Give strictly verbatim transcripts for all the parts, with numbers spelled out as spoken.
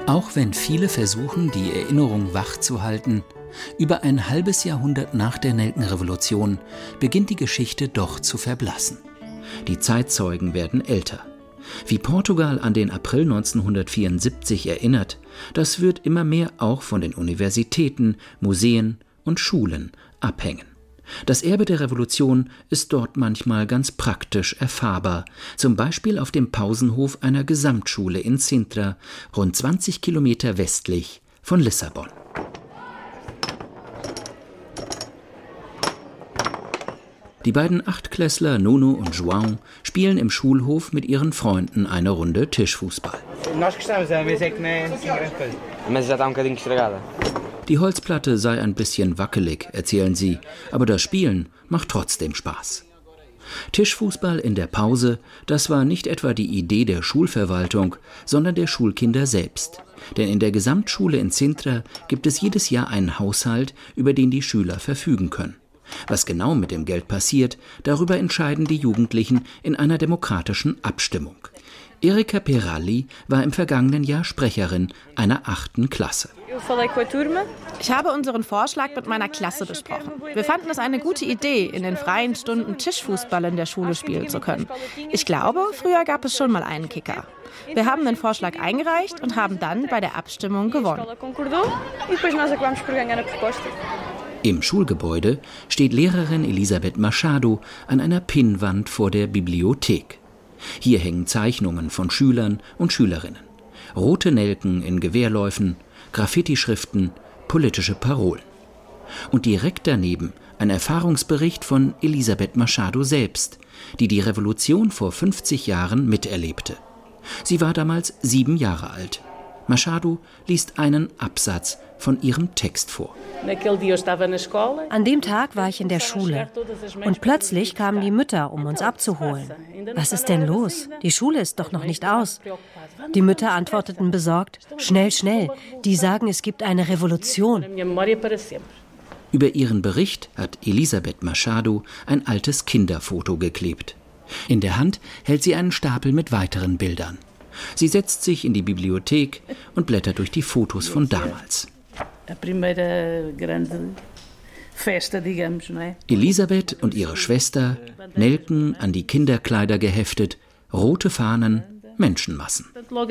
Auch wenn viele versuchen, die Erinnerung wachzuhalten, über ein halbes Jahrhundert nach der Nelkenrevolution beginnt die Geschichte doch zu verblassen. Die Zeitzeugen werden älter. Wie Portugal an den April neunzehnhundertvierundsiebzig erinnert, das wird immer mehr auch von den Universitäten, Museen und Schulen abhängen. Das Erbe der Revolution ist dort manchmal ganz praktisch erfahrbar, zum Beispiel auf dem Pausenhof einer Gesamtschule in Sintra, rund zwanzig Kilometer westlich von Lissabon. Die beiden Achtklässler Nuno und João spielen im Schulhof mit ihren Freunden eine Runde Tischfußball. Die Holzplatte sei ein bisschen wackelig, erzählen sie, aber das Spielen macht trotzdem Spaß. Tischfußball in der Pause, das war nicht etwa die Idee der Schulverwaltung, sondern der Schulkinder selbst. Denn in der Gesamtschule in Sintra gibt es jedes Jahr einen Haushalt, über den die Schüler verfügen können. Was genau mit dem Geld passiert, darüber entscheiden die Jugendlichen in einer demokratischen Abstimmung. Erika Peralli war im vergangenen Jahr Sprecherin einer achten Klasse. Ich habe unseren Vorschlag mit meiner Klasse besprochen. Wir fanden es eine gute Idee, in den freien Stunden Tischfußball in der Schule spielen zu können. Ich glaube, früher gab es schon mal einen Kicker. Wir haben den Vorschlag eingereicht und haben dann bei der Abstimmung gewonnen. Im Schulgebäude steht Lehrerin Elisabeth Machado an einer Pinnwand vor der Bibliothek. Hier hängen Zeichnungen von Schülern und Schülerinnen. Rote Nelken in Gewehrläufen, Graffiti-Schriften, politische Parolen. Und direkt daneben ein Erfahrungsbericht von Elisabeth Machado selbst, die die Revolution vor fünfzig Jahren miterlebte. Sie war damals sieben Jahre alt. Machado liest einen Absatz von ihrem Text vor. An dem Tag war ich in der Schule und plötzlich kamen die Mütter, um uns abzuholen. Was ist denn los? Die Schule ist doch noch nicht aus. Die Mütter antworteten besorgt, schnell, schnell, die sagen, es gibt eine Revolution. Über ihren Bericht hat Elisabeth Machado ein altes Kinderfoto geklebt. In der Hand hält sie einen Stapel mit weiteren Bildern. Sie setzt sich in die Bibliothek und blättert durch die Fotos von damals. Elisabeth und ihre Schwester, Nelken an die Kinderkleider geheftet, rote Fahnen, Menschenmassen.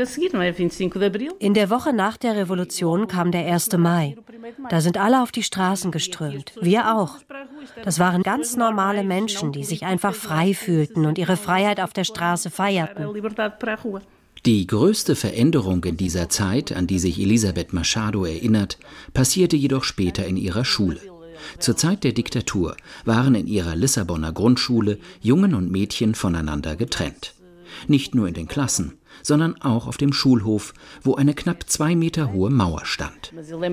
In der Woche nach der Revolution kam der erste Mai. Da sind alle auf die Straßen geströmt, wir auch. Das waren ganz normale Menschen, die sich einfach frei fühlten und ihre Freiheit auf der Straße feierten. Die größte Veränderung in dieser Zeit, an die sich Elisabeth Machado erinnert, passierte jedoch später in ihrer Schule. Zur Zeit der Diktatur waren in ihrer Lissabonner Grundschule Jungen und Mädchen voneinander getrennt. Nicht nur in den Klassen, sondern auch auf dem Schulhof, wo eine knapp zwei Meter hohe Mauer stand.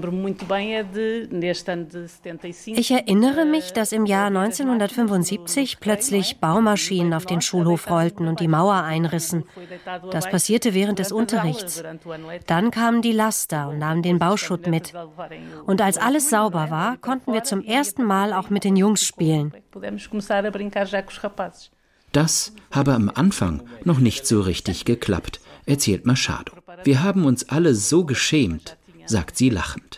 Ich erinnere mich, dass im Jahr neunzehnhundertfünfundsiebzig plötzlich Baumaschinen auf den Schulhof rollten und die Mauer einrissen. Das passierte während des Unterrichts. Dann kamen die Laster und nahmen den Bauschutt mit. Und als alles sauber war, konnten wir zum ersten Mal auch mit den Jungs spielen. Das habe am Anfang noch nicht so richtig geklappt, erzählt Machado. Wir haben uns alle so geschämt, sagt sie lachend.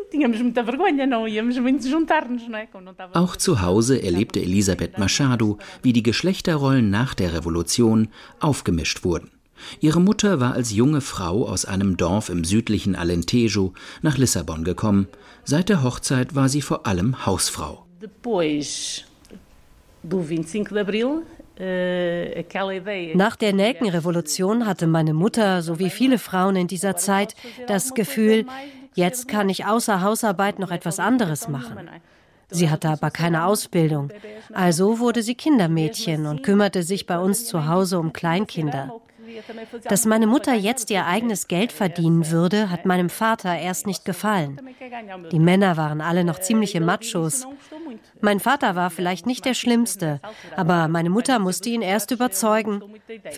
Auch zu Hause erlebte Elisabeth Machado, wie die Geschlechterrollen nach der Revolution aufgemischt wurden. Ihre Mutter war als junge Frau aus einem Dorf im südlichen Alentejo nach Lissabon gekommen. Seit der Hochzeit war sie vor allem Hausfrau. Nach der Nelkenrevolution hatte meine Mutter, so wie viele Frauen in dieser Zeit, das Gefühl, jetzt kann ich außer Hausarbeit noch etwas anderes machen. Sie hatte aber keine Ausbildung, also wurde sie Kindermädchen und kümmerte sich bei uns zu Hause um Kleinkinder. Dass meine Mutter jetzt ihr eigenes Geld verdienen würde, hat meinem Vater erst nicht gefallen. Die Männer waren alle noch ziemliche Machos. Mein Vater war vielleicht nicht der Schlimmste, aber meine Mutter musste ihn erst überzeugen.